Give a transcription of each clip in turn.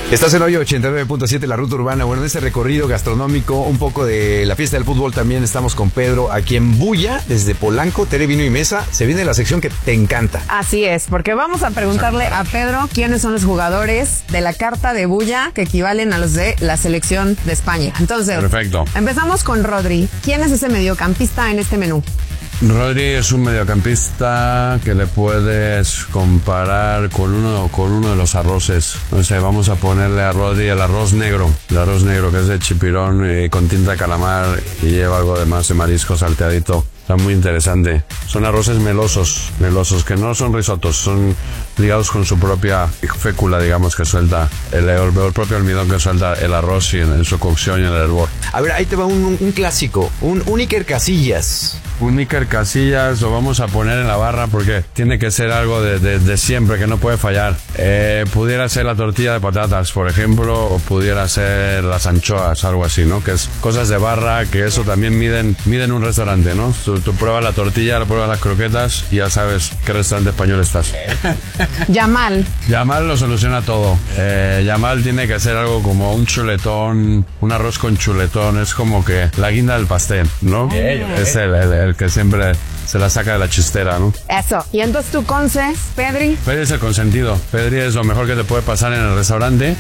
Estás en Hoyo 89.7, la ruta urbana. Bueno, en este recorrido gastronómico, un poco de la fiesta del fútbol también estamos con Pedro aquí en Bulla, desde Polanco, Tere, Vino y Mesa. Se viene la sección que te encanta. Así es, porque vamos a preguntarle a Pedro quiénes son los jugadores de la carta de Bulla que equivalen a los de la selección de España. Entonces, perfecto. Empezamos con Rodri. ¿Quién es ese mediocampista en este menú? Rodri es un mediocampista que le puedes comparar con uno de los arroces. O sea, vamos a ponerle a Rodri el arroz negro. El arroz negro, que es de chipirón con tinta de calamar y lleva algo de más de marisco salteadito. Está muy interesante. Son arroces melosos, que no son risotos, son ligados con su propia fécula, digamos, que suelta el propio almidón que suelta el arroz y en su cocción y en el hervor. A ver, ahí te va un clásico, un Iker Casillas. Un Iker Casillas lo vamos a poner en la barra porque tiene que ser algo de siempre, que no puede fallar. Pudiera ser la tortilla de patatas, por ejemplo, o pudiera ser las anchoas, algo así, ¿no? Que es cosas de barra, que eso también miden un restaurante, ¿no? Tú pruebas la tortilla, pruebas las croquetas y ya sabes qué restaurante español estás. Yamal. Yamal lo soluciona todo. Yamal tiene que ser algo como un chuletón, un arroz con chuletón, es como que la guinda del pastel, ¿no? Es el que siempre se la saca de la chistera, ¿no? Eso. Y entonces tú, Conce, Pedri. Pedri es el consentido. Pedri es lo mejor que te puede pasar en el restaurante.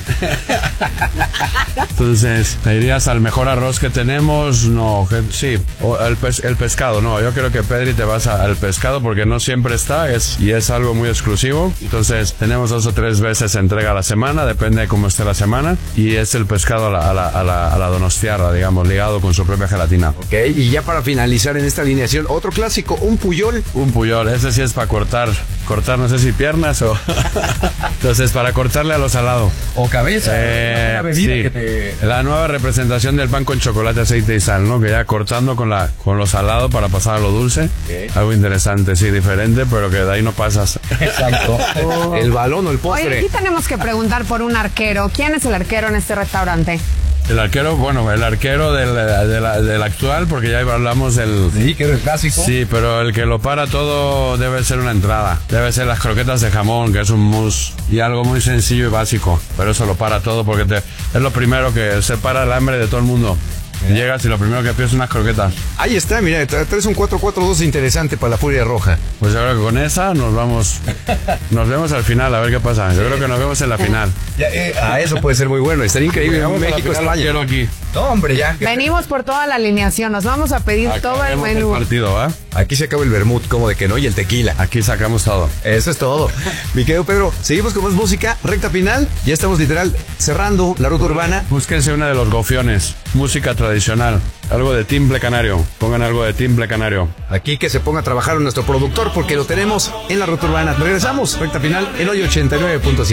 Entonces, ¿te irías al mejor arroz que tenemos? No, sí. O el pescado, no. Yo creo que Pedri te vas al pescado porque no siempre está y es algo muy exclusivo. Entonces, tenemos 2 o 3 veces entrega a la semana, depende de cómo esté la semana. Y es el pescado a la donostiarra, digamos, ligado con su propia gelatina. Ok, y ya para finalizar en esta alineación, otro clásico, un Puyol. Un Puyol, ese sí es para cortar no sé si piernas o... Entonces, para cortarle a lo salado. O cabeza. Sí. La nueva representación del pan con chocolate, aceite y sal, ¿no? Que ya cortando con lo salado para pasar a lo dulce. Okay. Algo interesante, sí, diferente, pero que de ahí no pasas. Exacto. El balón o el postre. Oye, aquí tenemos que preguntar por un arquero. ¿Quién es el arquero en este restaurante? El arquero, bueno, el arquero del actual, porque ya hablamos del... Sí, que es el clásico. Sí, pero el que lo para todo debe ser una entrada. Debe ser las croquetas de jamón, que es un mousse y algo muy sencillo y básico. Pero eso lo para todo porque es lo primero que separa el hambre de todo el mundo. Llegas y lo primero que pides son unas croquetas. Ahí está, mira, traes un 4-4-2 interesante para la Furia Roja. Pues yo creo que con esa nos vemos al final, a ver qué pasa. Yo creo que nos vemos en la final. Eso puede ser muy bueno, estaría increíble. México-España. Quiero aquí. No, hombre, ya. Venimos por toda la alineación, nos vamos a pedir todo el menú. El partido, ¿va? Aquí se acaba el vermut, como de que no, y el tequila. Aquí sacamos todo. Eso es todo. Mi querido Pedro, seguimos con más música, recta final. Ya estamos literal cerrando la ruta urbana. Búsquense una de los gofiones, música tradicional, algo de timple canario. Pongan algo de timple canario. Aquí que se ponga a trabajar nuestro productor porque lo tenemos en la ruta urbana. Regresamos, recta final, en Hoyo 89.7.